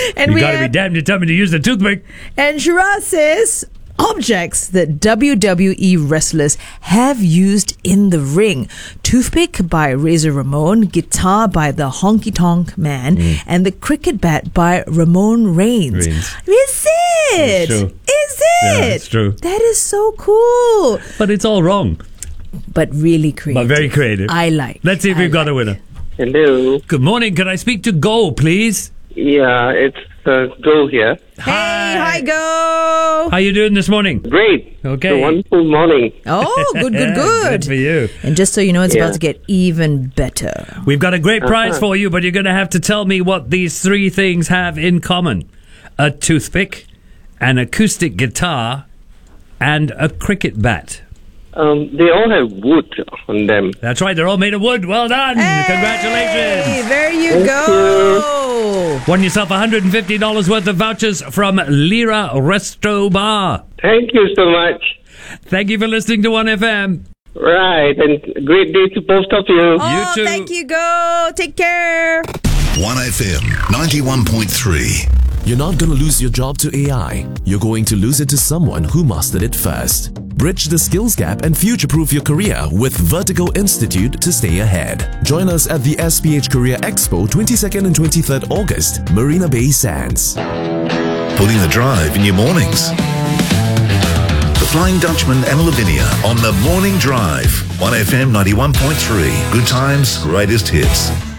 And You gotta be damned to tell me to use the toothpick. And Shiraz says objects that WWE wrestlers have used in the ring. Toothpick by Razor Ramon, guitar by the Honky Tonk Man, and the cricket bat by Ramon Reigns. Is it? It's true. Is Yeah, it? it's true. That is so cool. But it's all wrong. But really creative. But very creative. I like. Let's see if we've got a winner. Hello. Good morning. Can I speak to Go, please? Yeah, it's Go here. Hi, Go. How you doing this morning? Great. Okay. It's a wonderful morning. Oh, good. Good for you. And just so you know, it's Yeah. about to get even better. We've got a great prize for you, but you're going to have to tell me what these three things have in common. A toothpick, an acoustic guitar, and a cricket bat. They all have wood on them. That's right. They're all made of wood. Well done. Hey, Congratulations. there you Thank go. Won yourself $150 worth of vouchers from Lira Resto Bar. Thank you so much. Thank you for listening to 1FM. Right, and great day to both of you. Oh, too. thank you, Go. Take care. 1FM 91.3. You're not going to lose your job to AI. You're going to lose it to someone who mastered it first. Bridge the skills gap and future-proof your career with Vertical Institute to stay ahead. Join us at the SPH Career Expo 22nd and 23rd August, Marina Bay Sands. Putting the drive in your mornings. The Flying Dutchman and Lavinia on the Morning Drive. 1FM 91.3. Good times, greatest hits.